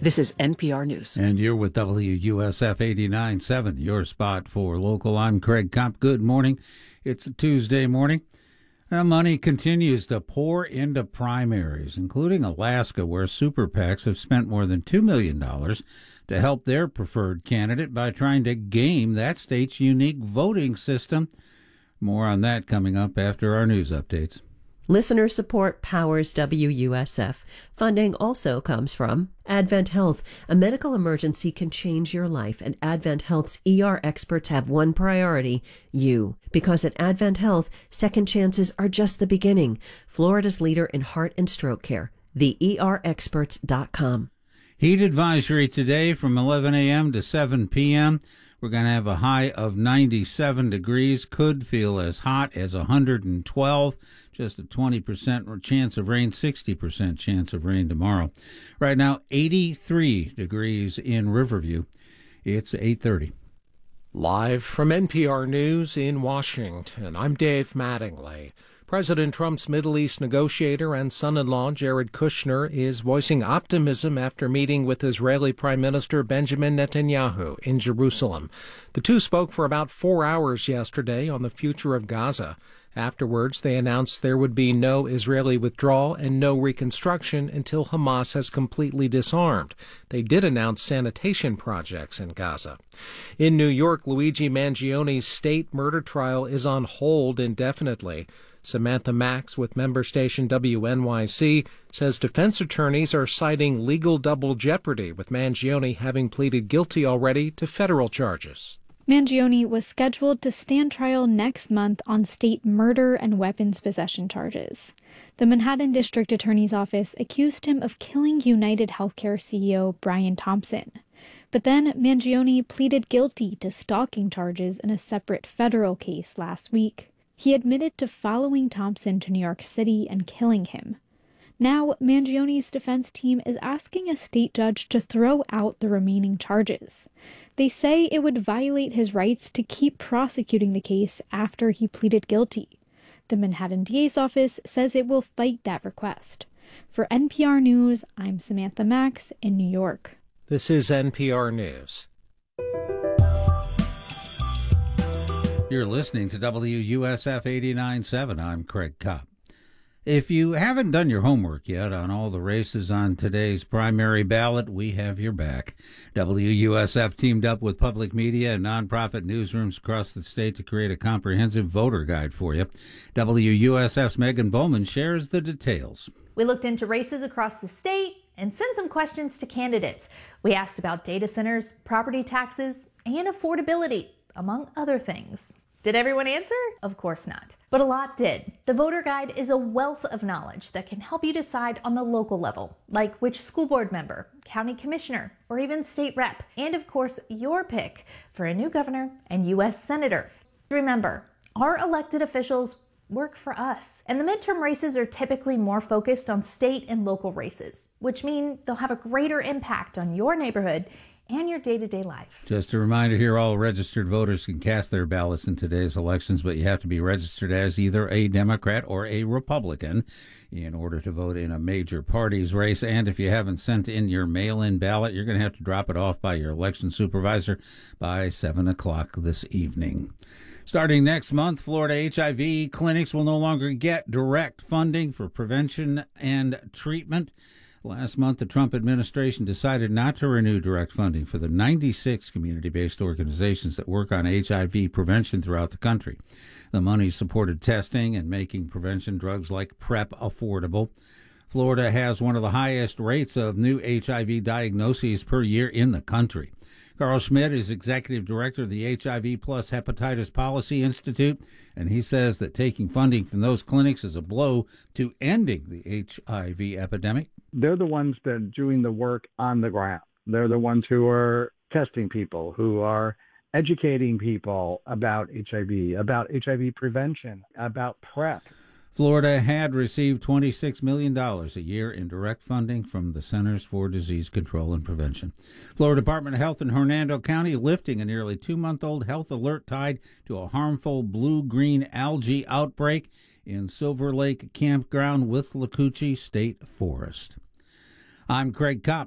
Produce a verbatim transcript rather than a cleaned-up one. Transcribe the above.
This is N P R News. And you're with W U S F eighty-nine point seven, your spot for local. I'm Craig Kopp. Good morning. It's a Tuesday morning. Now, money continues to pour into primaries, including Alaska, where super PACs have spent more than two million dollars to help their preferred candidate by trying to game that state's unique voting system. More on that coming up after our news updates. Listener support powers W U S F. Funding also comes from Advent Health. A medical emergency can change your life, and Advent Health's E R experts have one priority: you. Because at Advent Health, second chances are just the beginning. Florida's leader in heart and stroke care. the E R experts dot com. Heat advisory today from eleven a.m. to seven p.m. We're going to have a high of ninety-seven degrees. Could feel as hot as one hundred twelve. Just a twenty percent chance of rain, sixty percent chance of rain tomorrow. Right now, eighty-three degrees in Riverview. It's eight thirty. Live from N P R News in Washington, I'm Dave Mattingly. President Trump's Middle East negotiator and son-in-law Jared Kushner is voicing optimism after meeting with Israeli Prime Minister Benjamin Netanyahu in Jerusalem. The two spoke for about four hours yesterday on the future of Gaza. Afterwards, they announced there would be no Israeli withdrawal and no reconstruction until Hamas has completely disarmed. They did announce sanitation projects in Gaza. In New York, Luigi Mangioni's state murder trial is on hold indefinitely. Samantha Max with member station W N Y C says defense attorneys are citing legal double jeopardy, with Mangioni having pleaded guilty already to federal charges. Mangioni was scheduled to stand trial next month on state murder and weapons possession charges. The Manhattan District Attorney's Office accused him of killing United Healthcare C E O Brian Thompson. But then Mangioni pleaded guilty to stalking charges in a separate federal case last week. He admitted to following Thompson to New York City and killing him. Now, Mangioni's defense team is asking a state judge to throw out the remaining charges. They say it would violate his rights to keep prosecuting the case after he pleaded guilty. The Manhattan D A's office says it will fight that request. For N P R News, I'm Samantha Max in New York. This is N P R News. You're listening to W U S F eighty-nine point seven. I'm Craig Kopp. If you haven't done your homework yet on all the races on today's primary ballot, we have your back. W U S F teamed up with public media and nonprofit newsrooms across the state to create a comprehensive voter guide for you. W U S F's Megan Bowman shares the details. We looked into races across the state and sent some questions to candidates. We asked about data centers, property taxes, and affordability, among other things. Did everyone answer? Of course not. But a lot did. The voter guide is a wealth of knowledge that can help you decide on the local level, like which school board member, county commissioner, or even state rep, and of course your pick for a new governor and U S senator. Remember, our elected officials work for us. And the midterm races are typically more focused on state and local races, which mean they'll have a greater impact on your neighborhood and your day-to-day life. Just a reminder here, all registered voters can cast their ballots in today's elections, but you have to be registered as either a Democrat or a Republican in order to vote in a major party's race. And if you haven't sent in your mail-in ballot, you're going to have to drop it off by your election supervisor by seven o'clock this evening. Starting next month, Florida H I V clinics will no longer get direct funding for prevention and treatment. Last month, the Trump administration decided not to renew direct funding for the ninety-six community-based organizations that work on H I V prevention throughout the country. The money supported testing and making prevention drugs like PrEP affordable. Florida has one of the highest rates of new H I V diagnoses per year in the country. Carl Schmidt is executive director of the H I V plus Hepatitis Policy Institute, and he says that taking funding from those clinics is a blow to ending the H I V epidemic. They're the ones that are doing the work on the ground. They're the ones who are testing people, who are educating people about H I V, about H I V prevention, about PrEP. Florida had received twenty-six million dollars a year in direct funding from the Centers for Disease Control and Prevention. Florida Department of Health in Hernando County lifting a nearly two-month-old health alert tied to a harmful blue-green algae outbreak in Silver Lake Campground with Lacucci State Forest. I'm Craig Kopp.